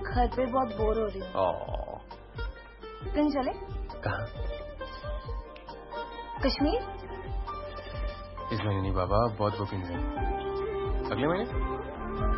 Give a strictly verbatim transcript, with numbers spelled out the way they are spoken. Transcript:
घर पे बहुत बोर हो रही हूँ। कहीं चले? कहाँ? कश्मीर? इस महीने नहीं बाबा, बहुत बुकिंग है। अगले महीने?